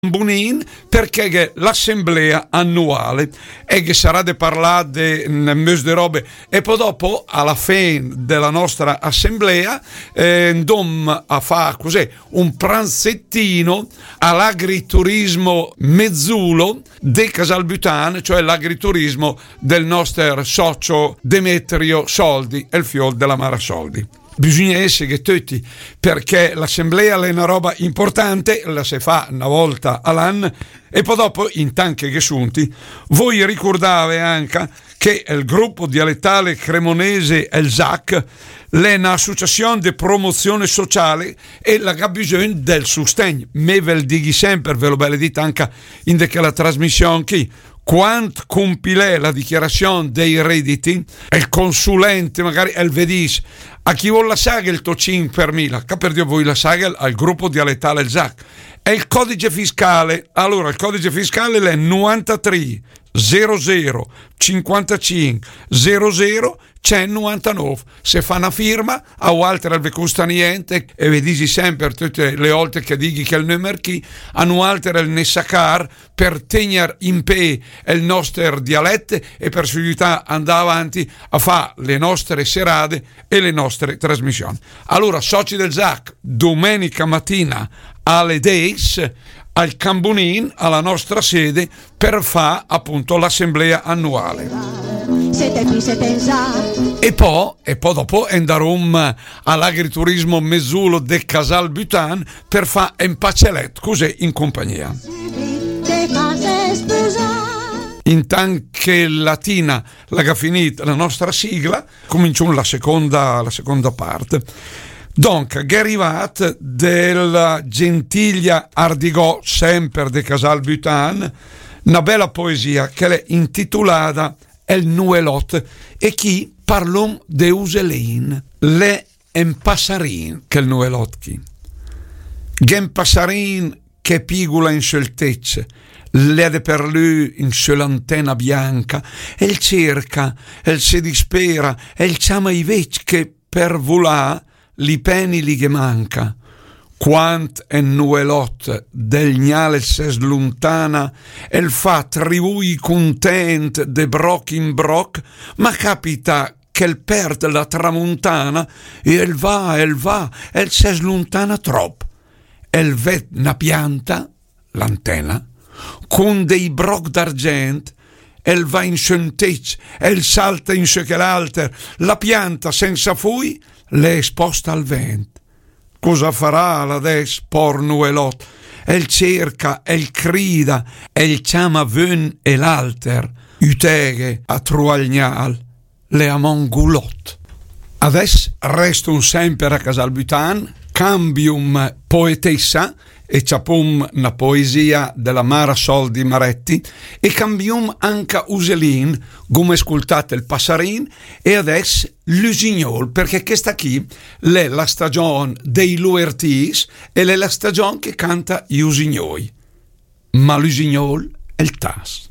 Bunin, perché l'assemblea annuale e che sarà de parlare nel mese di robe e poi dopo alla fine della nostra assemblea andom a fare così un pranzettino all'agriturismo mezzulo de Casalbutan, cioè l'agriturismo del nostro socio Demetrio Soldi e il fiol della Mara Soldi. Bisogna essere tutti, perché l'assemblea è una roba importante, la si fa una volta all'anno e poi dopo in tanti che sunti voi ricordate anche che il gruppo dialettale cremonese il ZAC è un'associazione di promozione sociale e la ha bisogno del sostegno. Me ve lo dighi sempre, ve lo benedite anche in quella trasmissione qui. Quando compilè la dichiarazione dei redditi, il consulente magari il vedis a chi vuole la saga il tocin per mila, che per Dio voi la saga al gruppo dialettale il ZAC. E il codice fiscale, allora il codice fiscale è 93 00 55 00 199. Se fa una firma a Walter Alvecustan niente e vedi sempre tutte le volte che dighi che il numero chi a Walter il Nessacar per tenere in pe il nostro dialetto e per solidità andare avanti a fare le nostre serate e le nostre trasmissioni. Allora soci del ZAC domenica mattina alle 10 al Cambunin, alla nostra sede, per fare appunto l'assemblea annuale. E poi dopo andarom all'agriturismo mezzulo de Casalbutan per fare un pacellet così in compagnia. Intanto che Latina l'ha finita la nostra sigla, cominciamo la seconda parte. Donc, è arrivato della Gentiglia Ardigò, sempre de Casalbutan, una bella poesia che è intitolata El Nuelot e chi parlò de Uselein, le en passarin che il Nuelot chi. Gen passarin che pigula in sul tecce, l'ede per lui in sull'antenna bianca, e il cerca, e il si dispera, e il chiama i vec che per volà li peni li che manca. Quant en nuelot del gnale se sluntana el fa tribui content de broc in broc, ma capita che el perde la tramuntana e el va, el se sluntana trop. El vet na pianta, l'antenna, con dei broc d'argent, el va in sentec, el salta in ce che l'alter, la pianta senza fui l'è esposta al vent. Cosa farà l'ades por nuelot? El cerca, el crida, el chiama ven e l'alter, uteghe a truagnal, le amongulot. Adesso resto sempre a Casalbutan, cambium poetessa, e ciapum una poesia della Mara Soldi Maretti e cambium anche Uselin, come ascoltate il passarin e adesso l'usignol, perché questa qui è la stagione dei luertis e è la stagione che canta gli usignoi, ma l'usignol è il tas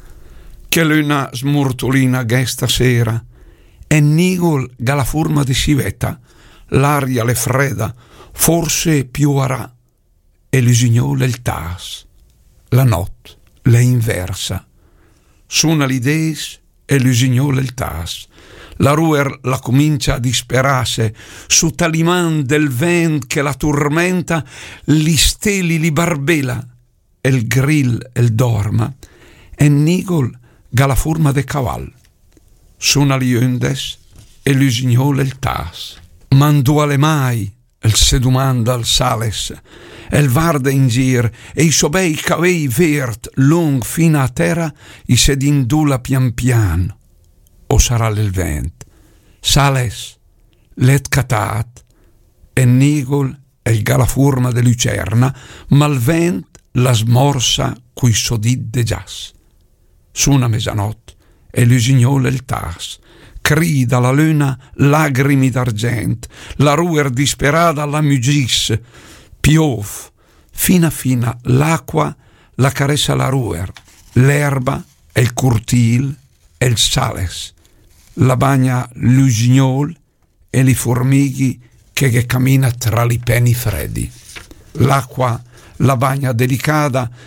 che l'una smurtolina gesta sera e nigol gala forma di civetta, l'aria le fredda forse piuarà e l'usignol è il tas, la notte l'è inversa, suona l'ideis e l'usignol è il tas, la ruer la comincia a disperarsi, su taliman del vent che la tormenta, li steli li barbela, e il grill il dorma, e nigol ga la forma de caval, suona li ondes e l'usignol è il tas, manduale mai il se domanda al sales, el varda in gir e i sobei cavei vert lung fino a terra i se d'indula pian pian o sarà il vent sales let catat e nigol el gala forma de lucerna ma il vent la smorsa cui sodid de gias suona mesanot e l'usignol il tas crida la luna lagrimi d'argent, la ruer disperata la mugis, piov, fina l'acqua la caressa la ruer, l'erba e il curtil e il sales, la bagna l'usignol e li formighi che cammina tra li peni freddi. L'acqua la bagna delicada